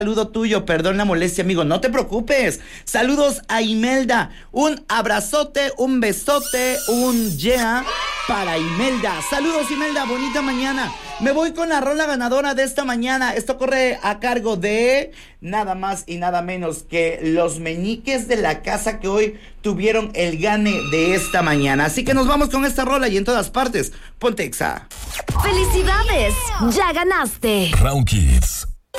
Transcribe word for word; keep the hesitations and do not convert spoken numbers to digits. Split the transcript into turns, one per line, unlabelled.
Saludo tuyo, perdón la molestia, amigo, no te preocupes. Saludos a Imelda, un abrazote, un besote, un yeah para Imelda. Saludos, Imelda, bonita mañana. Me voy con la rola ganadora de esta mañana. Esto corre a cargo de nada más y nada menos que los meñiques de la casa que hoy tuvieron el gane de esta mañana. Así que nos vamos con esta rola y en todas partes, ponte Exa.
¡Felicidades! ¡Ya ganaste!
Round Kids.